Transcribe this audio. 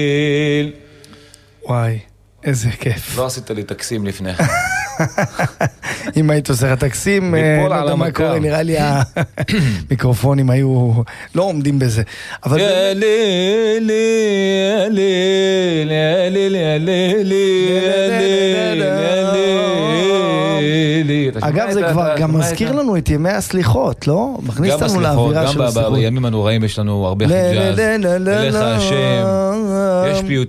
וואי, איזה כיף. לא עשית לי תקסים לפני. אם היית עושה לך תקסים, לא יודע מה קורה, נראה לי המיקרופונים היו לא עומדים בזה. אבל אגב, זה כבר גם מזכיר לנו את ימי הסליחות, לא? מכניס אותנו לאווירה של הסליחות. גם בימים הנוראים יש לנו הרבה חיג'אז. אליך השם, יש פיוט.